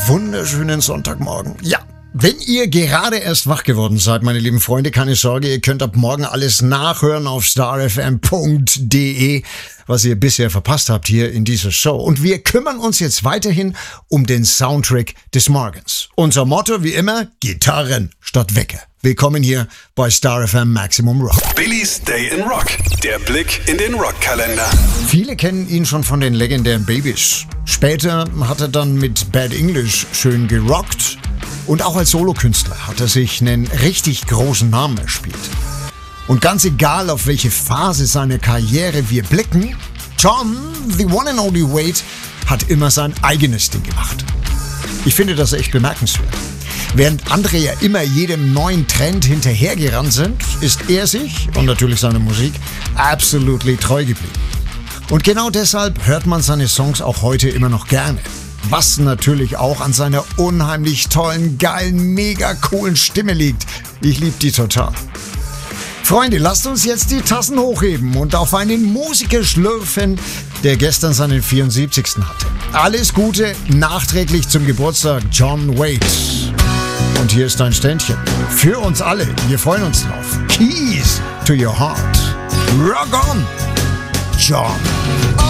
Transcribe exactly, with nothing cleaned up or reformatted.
wunderschönen Sonntagmorgen. Ja, wenn ihr gerade erst wach geworden seid, meine lieben Freunde, keine Sorge, ihr könnt ab morgen alles nachhören auf starfm punkt de, was ihr bisher verpasst habt hier in dieser Show. Und wir kümmern uns jetzt weiterhin um den Soundtrack des Morgens. Unser Motto wie immer, Gitarren statt Wecker. Willkommen hier bei StarFM Maximum Rock. Billys Day in Rock, der Blick in den Rockkalender. Viele kennen ihn schon von den legendären Babys. Später hat er dann mit Bad English schön gerockt. Und auch als Solokünstler hat er sich einen richtig großen Namen erspielt. Und ganz egal, auf welche Phase seiner Karriere wir blicken, John, the one and only Wade, hat immer sein eigenes Ding gemacht. Ich finde das echt bemerkenswert. Während andere ja immer jedem neuen Trend hinterhergerannt sind, ist er sich und natürlich seine Musik absolutely treu geblieben. Und genau deshalb hört man seine Songs auch heute immer noch gerne. Was natürlich auch an seiner unheimlich tollen, geilen, mega coolen Stimme liegt. Ich liebe die total. Freunde, lasst uns jetzt die Tassen hochheben und auf einen Musiker schlürfen, der gestern seinen vierundsiebzigsten hatte. Alles Gute nachträglich zum Geburtstag, John Wade. Und hier ist ein Ständchen. Für uns alle. Wir freuen uns drauf. Keys to your heart. Rock on, John.